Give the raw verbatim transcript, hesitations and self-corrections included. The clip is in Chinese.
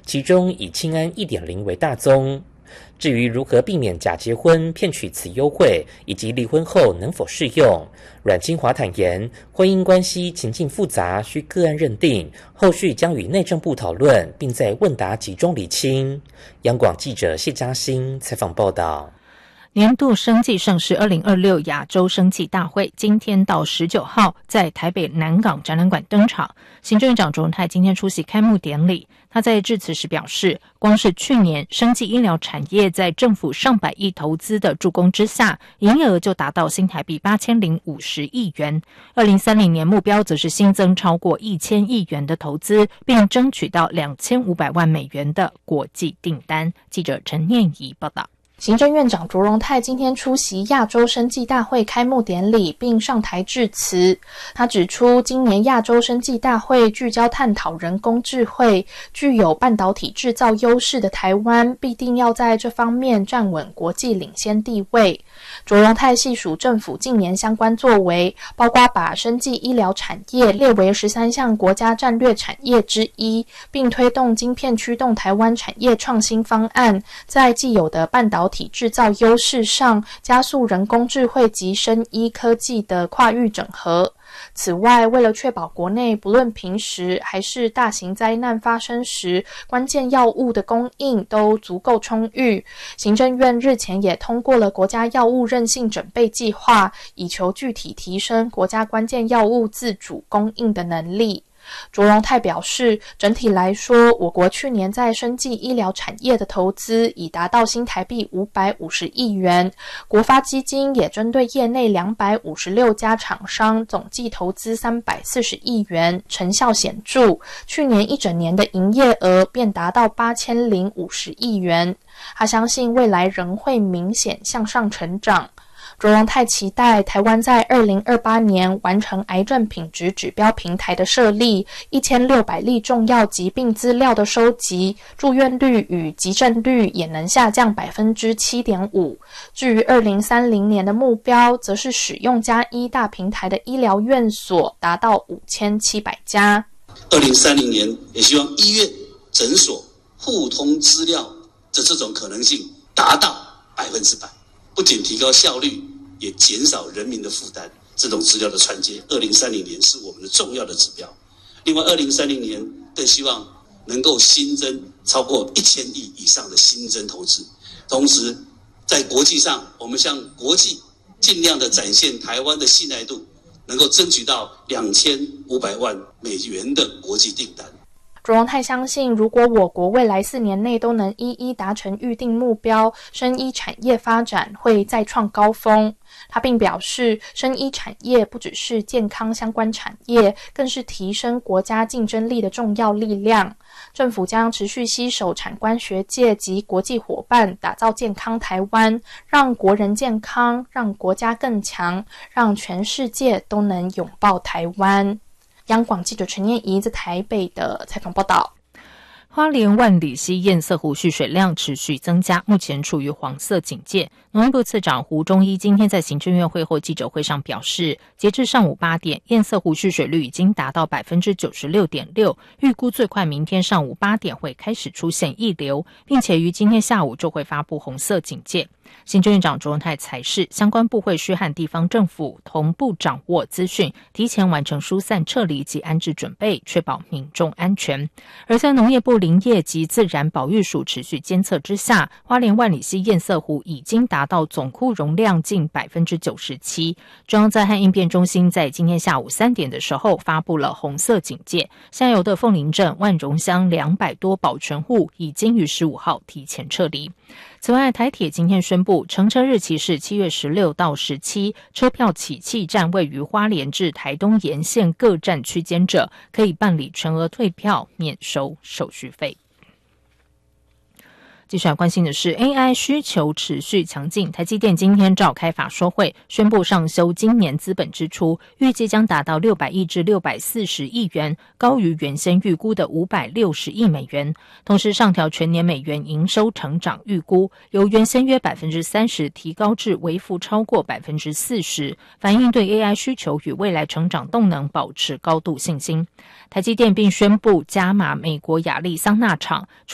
其中以青安 一点零 为大宗。至于如何避免假结婚骗取此优惠，以及离婚后能否适用，阮清华坦言，婚姻关系情境复杂，需个案认定，后续将与内政部讨论，并在问答集中厘清。央广记者谢嘉欣采访报道。 年度生技盛事二零二六亚洲生技大会今天到十九号在台北南港展览馆登场。行政院长卓荣泰今天出席开幕典礼，他在致辞时表示，光是去年生技医疗产业在政府上百亿投资的助攻之下，营业额就达到新台币八千零五十亿元。二零三零年目标则是新增超过一千亿元的投资，并争取到两千五百万美元的国际订单。记者陈念怡报道。 行政院长卓荣泰今天出席亚洲生技大会开幕典礼，并上台致辞。他指出，今年亚洲生技大会聚焦探讨人工智慧，具有半导体制造优势的台湾，必定要在这方面站稳国际领先地位。卓荣泰细数政府近年相关作为，包括把生技医疗产业列为十三项国家战略产业之一，并推动晶片驱动台湾产业创新方案，在既有的半导体制造优势上，加速人工智慧及生医科技的跨域整合。此外，为了确保国内不论平时还是大型灾难发生时，关键药物的供应都足够充裕，行政院日前也通过了国家药物韧性准备计划，以求具体提升国家关键药物自主供应的能力。卓荣泰表示，整体来说，我国去年在生技医疗产业的投资已达到新台币五百五十亿元，国发基金也针对业内两百五十六家厂商总计投资三百四十亿元，成效显著，去年一整年的营业额便达到八千零五十亿元。他相信未来仍会明显向上成长。卓荣泰期待台湾在二零二八年完成癌症品质指标平台的设立，一千六百例重要疾病资料的收集，住院率与急诊率也能下降 百分之七点五。 至于二零三零年的目标，则是使用加医大平台的医疗院所达到五千七百家。 二零三零年也希望医院、诊所互通资料的这种可能性达到百分之百。不仅提高效率，也减少人民的负担，这种资料的传接二零三零年是我们的重要的指标。另外二零三零年更希望能够新增超过一千亿以上的新增投资，同时在国际上我们向国际尽量的展现台湾的信赖度，能够争取到两千五百万美元的国际订单。 卓荣泰相信，如果我国未来四年内都能一一达成预定目标，生医产业发展会再创高峰。他并表示，生医产业不只是健康相关产业，更是提升国家竞争力的重要力量。政府将持续携手产官学界及国际伙伴，打造健康台湾，让国人健康，让国家更强，让全世界都能拥抱台湾。央广记者陈念怡在台北的采访报道。 花莲万里溪堰塞湖蓄水量持续增加，目前处于黄色警戒。农业部次长胡忠一今天在行政院会后记者会上表示，截至上午八点，堰塞湖蓄水率已经达到 百分之九十六点六， 预估最快明天上午八点会开始出现溢流，并且于今天下午就会发布红色警戒。行政院长卓荣泰才是相关部会需和地方政府同步掌握资讯，提前完成疏散撤离及安置准备，确保民众安全。而在农业部林业及自然保育署持续监测之下，花莲万里溪堰塞湖已经达到总库容量近 百分之九十七。 中央灾害应变中心在今天下午三点的时候发布了红色警戒，下游的凤林镇、万荣乡两百多保全户已经于十五号提前撤离。此外，台铁今天宣布，乘车日期是七月十六到十七，车票起讫站位于花莲至台东沿线各站区间者，可以办理全额退票，免收手续费。继续来关心的是 A I 需求持续强劲，台积电今天召开法说会，宣布上修今年资本支出，预计将达到六百亿至六百四十亿元，高于原先预估的五百六十亿美元。同时上调全年美元营收成长预估，由原先约 百分之三十 提高至微幅超过 百分之四十， 反映对 A I 需求与未来成长动能保持高度信心。台积电并宣布加码美国亚利桑那厂